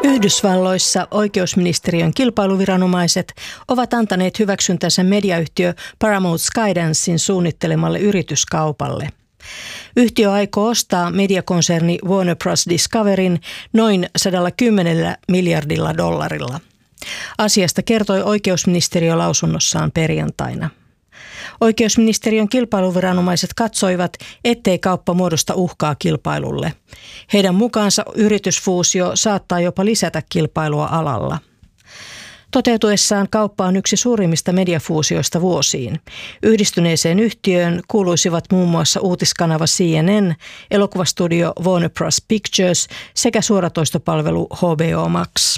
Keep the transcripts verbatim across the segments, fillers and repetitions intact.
Yhdysvalloissa oikeusministeriön kilpailuviranomaiset ovat antaneet hyväksyntänsä mediayhtiö Paramount Skydancein suunnittelemalle yrityskaupalle. Yhtiö aikoo ostaa mediakonserni Warner Bros. Discoveryn noin sata kymmenen miljardilla dollarilla. Asiasta kertoi oikeusministeriö lausunnossaan perjantaina. Oikeusministeriön kilpailuviranomaiset katsoivat, ettei kauppa muodosta uhkaa kilpailulle. Heidän mukaansa yritysfuusio saattaa jopa lisätä kilpailua alalla. Toteutuessaan kauppa on yksi suurimmista mediafuusioista vuosiin. Yhdistyneeseen yhtiöön kuuluisivat muun muassa uutiskanava C N N, elokuvastudio Warner Bros. Pictures sekä suoratoistopalvelu H B O Max.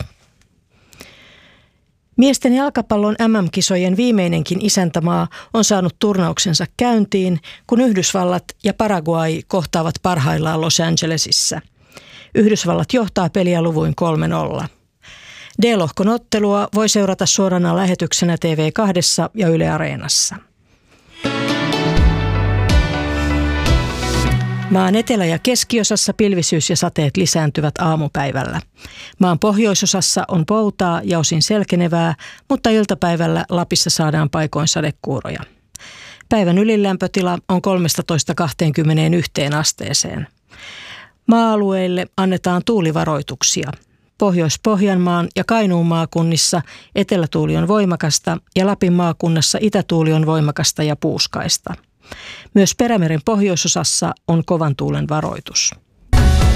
Miesten jalkapallon M M-kisojen viimeinenkin isäntämaa on saanut turnauksensa käyntiin, kun Yhdysvallat ja Paraguay kohtaavat parhaillaan Los Angelesissa. Yhdysvallat johtaa peliä luvuin kolme nolla. D-lohkon ottelua voi seurata suorana lähetyksenä T V kaksi ja Yle Areenassa. Maan etelä- ja keskiosassa pilvisyys ja sateet lisääntyvät aamupäivällä. Maan pohjoisosassa on poutaa ja osin selkenevää, mutta iltapäivällä Lapissa saadaan paikoin sadekuuroja. Päivän ylilämpötila on kolmetoista kaksikymmentäyksi asteeseen. Maa-alueille annetaan tuulivaroituksia. Pohjois-Pohjanmaan ja Kainuun maakunnissa etelätuuli on voimakasta ja Lapin maakunnassa itätuuli on voimakasta ja puuskaista. Myös Perämeren pohjoisosassa on kovan tuulen varoitus.